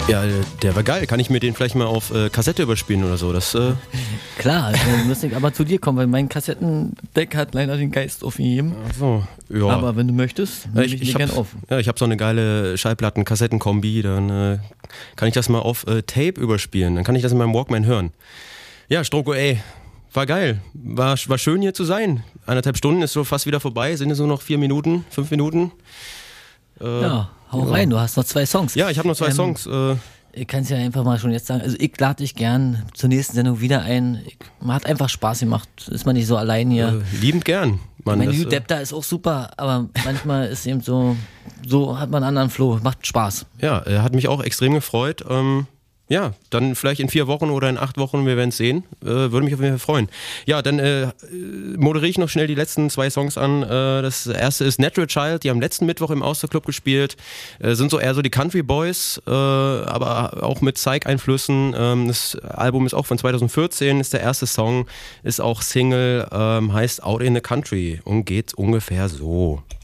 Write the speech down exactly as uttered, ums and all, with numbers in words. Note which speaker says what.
Speaker 1: Ja, der war geil. Kann ich mir den vielleicht mal auf äh, Kassette überspielen oder so? Das, äh
Speaker 2: Klar, dann müsste ich aber zu dir kommen, weil mein Kassettendeck hat leider den Geist aufgegeben.
Speaker 1: Ach so, ja.
Speaker 2: Aber wenn du möchtest, nehme
Speaker 1: ich,
Speaker 2: ich,
Speaker 1: ich
Speaker 2: dir
Speaker 1: hab,
Speaker 2: gern auf.
Speaker 1: Ja, ich habe so eine geile Schallplatten-Kassetten-Kombi, dann äh, kann ich das mal auf äh, Tape überspielen. Dann kann ich das in meinem Walkman hören. Ja, Stroko, ey, war geil. War, war schön hier zu sein. Eineinhalb Stunden ist so fast wieder vorbei. Sind es nur noch vier Minuten, fünf Minuten? Äh,
Speaker 2: Ja, hau
Speaker 1: ja.
Speaker 2: rein, du hast noch zwei Songs.
Speaker 1: Ja, ich habe noch zwei
Speaker 2: Ähm,
Speaker 1: Songs. Äh,
Speaker 2: Ich kann es ja einfach mal schon jetzt sagen. Also ich lade dich gern zur nächsten Sendung wieder ein. Ich, man hat einfach Spaß gemacht. Ist man nicht so allein hier.
Speaker 1: äh, liebend gern. Mann,
Speaker 2: Mein
Speaker 1: das,
Speaker 2: Hugh
Speaker 1: äh,
Speaker 2: Depp da ist auch super, aber manchmal ist eben so, so hat man einen anderen Flow. Macht Spaß.
Speaker 1: Ja, er hat mich auch extrem gefreut. Ähm, ja, dann vielleicht in vier Wochen oder in acht Wochen, wir werden es sehen. Äh, würde mich auf jeden Fall freuen. Ja, dann äh, moderiere ich noch schnell die letzten zwei Songs an. Äh, das erste ist Natural Child, die haben letzten Mittwoch im Austerclub gespielt. Äh, sind so eher so die Country Boys, äh, aber auch mit Psych-Einflüssen. Ähm, das Album ist auch von zwanzig vierzehn, ist der erste Song, ist auch Single, ähm, heißt Out in the Country und geht ungefähr so.